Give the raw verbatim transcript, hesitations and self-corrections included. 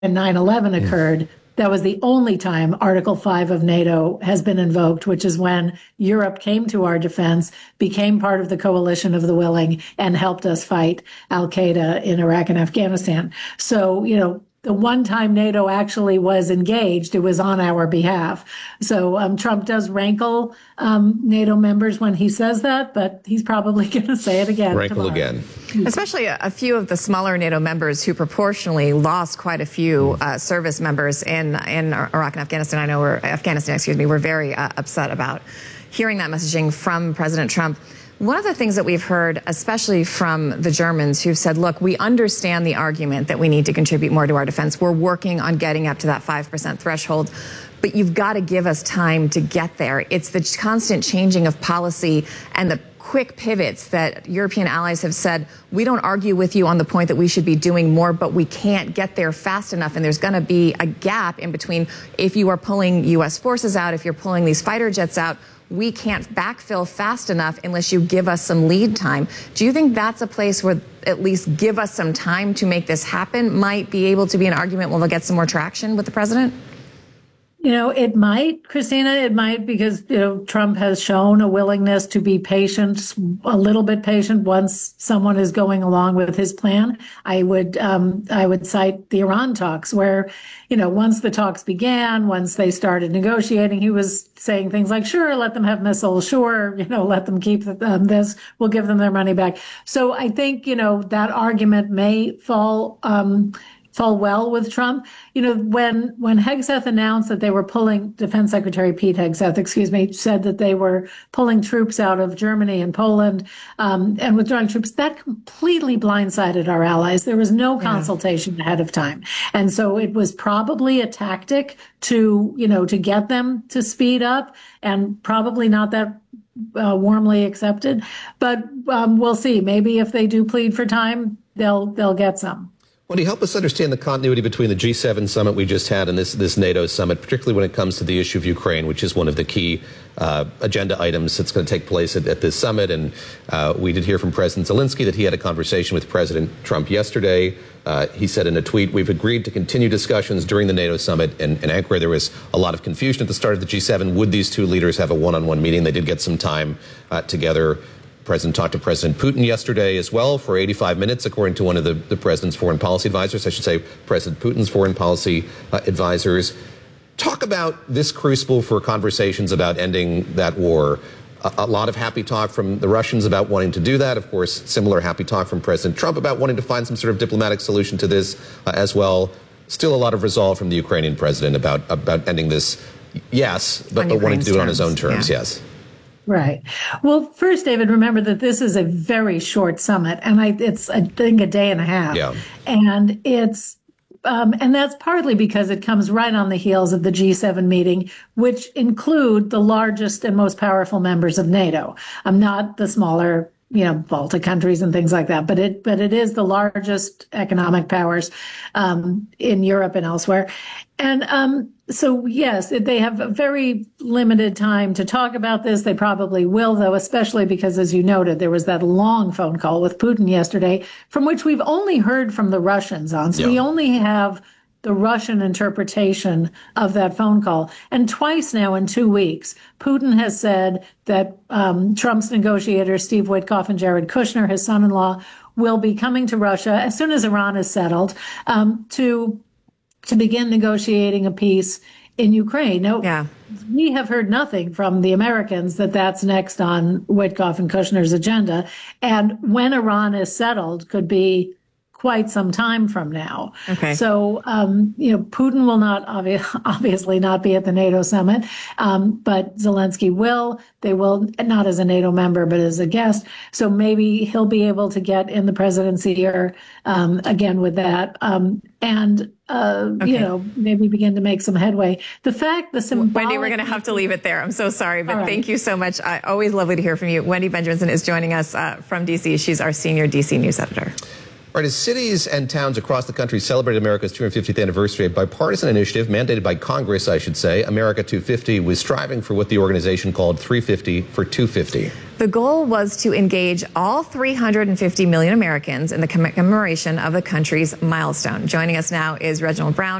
nine eleven occurred, that was the only time Article five of NATO has been invoked, which is when Europe came to our defense, became part of the coalition of the willing, and helped us fight al-Qaeda in Iraq and Afghanistan. So, you know, the one time NATO actually was engaged, it was on our behalf. So um, Trump does rankle um, NATO members when he says that, but he's probably going to say it again. Rankle tomorrow. again. Especially a, a few of the smaller NATO members who proportionally lost quite a few uh, service members in in Iraq and Afghanistan. I know we're Afghanistan, excuse me. We're very uh, upset about hearing that messaging from President Trump. One of the things that we've heard, especially from the Germans, who've said, look, we understand the argument that we need to contribute more to our defense. We're working on getting up to that five percent threshold, but you've got to give us time to get there. It's the constant changing of policy and the quick pivots that European allies have said, we don't argue with you on the point that we should be doing more, but we can't get there fast enough. And there's going to be a gap in between if you are pulling U S forces out, if you're pulling these fighter jets out. We can't backfill fast enough unless you give us some lead time. Do you think that's a place where at least give us some time to make this happen might be able to be an argument where they'll get some more traction with the president? You know, it might, Christina, it might, because, you know, Trump has shown a willingness to be patient, a little bit patient once someone is going along with his plan. I would, um, I would cite the Iran talks where, you know, once the talks began, once they started negotiating, he was saying things like, sure, let them have missiles. Sure, you know, let them keep um, this. We'll give them their money back. So I think, you know, that argument may fall, um, fall well with Trump. You know, when when Hegseth announced that they were pulling, Defense Secretary Pete Hegseth, excuse me, said that they were pulling troops out of Germany and Poland um, and withdrawing troops, that completely blindsided our allies. There was no consultation yeah. ahead of time. And so it was probably a tactic to, you know, to get them to speed up, and probably not that uh, warmly accepted. But um, we'll see. Maybe if they do plead for time, they'll they'll get some. Well, can you help us understand the continuity between the G seven summit we just had and this, this NATO summit, particularly when it comes to the issue of Ukraine, which is one of the key uh, agenda items that's going to take place at, at this summit? And uh, we did hear from President Zelensky that he had a conversation with President Trump yesterday. Uh, he said in a tweet, we've agreed to continue discussions during the NATO summit. And in Ankara, there was a lot of confusion at the start of the G seven. Would these two leaders have a one-on-one meeting? They did get some time uh, together. The president talked to President Putin yesterday as well for eighty-five minutes, according to one of the, the president's foreign policy advisors. I should say President Putin's foreign policy uh, advisors. Talk about this crucible for conversations about ending that war. A, a lot of happy talk from the Russians about wanting to do that. Of course, similar happy talk from President Trump about wanting to find some sort of diplomatic solution to this uh, as well. Still a lot of resolve from the Ukrainian president about, about ending this, yes, but, but wanting to do it on his own terms, yeah. yes. Right. Well, first, David, remember that this is a very short summit, and I, it's, I think, a day and a half. Yeah. And it's, um, and that's partly because it comes right on the heels of the G seven meeting, which include the largest and most powerful members of NATO. I'm not the smaller, you know, Baltic countries and things like that, but it, but it is the largest economic powers, um, in Europe and elsewhere. And, um, so yes, they have a very limited time to talk about this. They probably will, though, especially because, as you noted, there was that long phone call with Putin yesterday, from which we've only heard from the Russians on. So yeah. we only have the Russian interpretation of that phone call. And twice now in two weeks, Putin has said that um, Trump's negotiators, Steve Witkoff and Jared Kushner, his son-in-law, will be coming to Russia as soon as Iran is settled um, to to begin negotiating a peace in Ukraine. Now, yeah. we have heard nothing from the Americans that that's next on Witkoff and Kushner's agenda. And when Iran is settled could be quite some time from now. Okay. So, um, you know, Putin will not obvi- obviously not be at the NATO summit, um, but Zelensky will. They will, not as a NATO member, but as a guest. So maybe he'll be able to get in the presidency here um, again with that. Um, and, uh, okay. you know, maybe begin to make some headway. The fact, the symbolic... Wendy, we're going to have to leave it there. I'm so sorry, but right. thank you so much. I, always lovely to hear from you. Wendy Benjaminson is joining us uh, from D C. She's our senior D C news editor. All right, as cities and towns across the country celebrate America's two hundred fiftieth anniversary, a bipartisan initiative mandated by Congress, I should say, America two fifty, was striving for what the organization called three fifty for two fifty. The goal was to engage all three hundred fifty million Americans in the commemoration of the country's milestone. Joining us now is Reginald Brown.